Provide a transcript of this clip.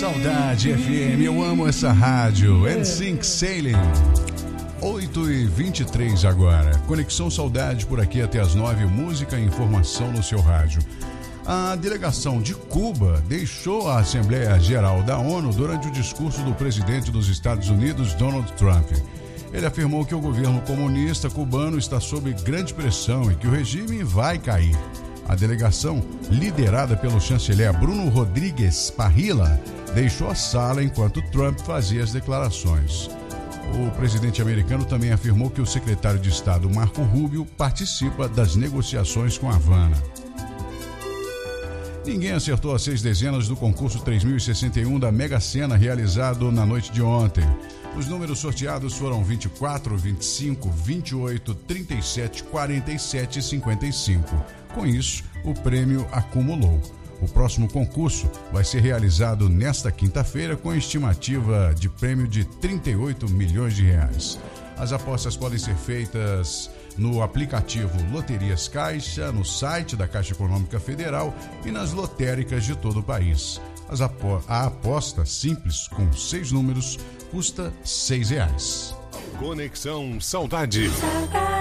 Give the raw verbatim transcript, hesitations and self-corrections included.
Saudade F M, eu amo essa rádio. N Sync Sailing. oito e vinte e três agora. Conexão Saudade por aqui até as nove. Música e informação no seu rádio. A delegação de Cuba deixou a Assembleia Geral da ONU durante o discurso do presidente dos Estados Unidos, Donald Trump. Ele afirmou que o governo comunista cubano está sob grande pressão e que o regime vai cair. A delegação, liderada pelo chanceler Bruno Rodrigues Parrilla, deixou a sala enquanto Trump fazia as declarações. O presidente americano também afirmou que o secretário de Estado Marco Rubio participa das negociações com a Havana. Ninguém acertou as seis dezenas do concurso três mil e sessenta e um da Mega Sena realizado na noite de ontem. Os números sorteados foram vinte e quatro, vinte e cinco, vinte e oito, trinta e sete, quarenta e sete e cinquenta e cinco. Com isso, o prêmio acumulou. O próximo concurso vai ser realizado nesta quinta-feira com estimativa de prêmio de trinta e oito milhões de reais. As apostas podem ser feitas no aplicativo Loterias Caixa, no site da Caixa Econômica Federal e nas lotéricas de todo o país. As apo- a aposta simples com seis números custa seis reais. Conexão Saudade.